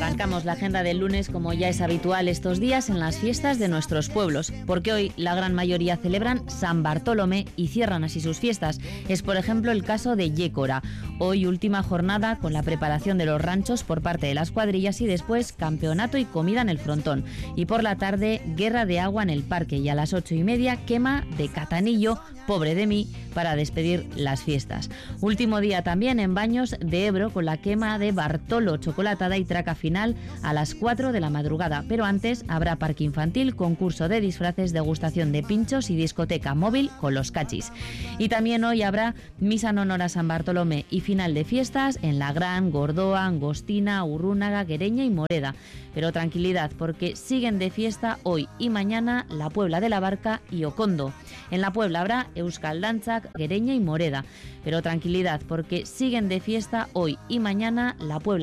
Arrancamos la agenda del lunes, como ya es habitual estos días, en las fiestas de nuestros pueblos, porque hoy la gran mayoría celebran San Bartolomé y cierran así sus fiestas. Es, por ejemplo, el caso de Yécora. Hoy última jornada con la preparación de los ranchos por parte de las cuadrillas y después campeonato y comida en el frontón. Y por la tarde, guerra de agua en el parque y a las 8:30 quema de Catanillo, pobre de mí, para despedir las fiestas. Último día también en Baños de Ebro con la quema de Bartolo, chocolatada y traca final a las 4 de la madrugada. Pero antes habrá parque infantil, concurso de disfraces, degustación de pinchos y discoteca móvil con los cachis. Y también hoy habrá misa en honor a San Bartolomé y final de fiestas en La Gran, Gordoa, Angostina, Urrúnaga, Guereña y Moreda. Pero tranquilidad, porque siguen de fiesta hoy y mañana la Puebla de la Barca y Ocondo. En la Puebla habrá Euskal Dantzak, Guereña y Moreda. Pero tranquilidad, porque siguen de fiesta hoy y mañana la Puebla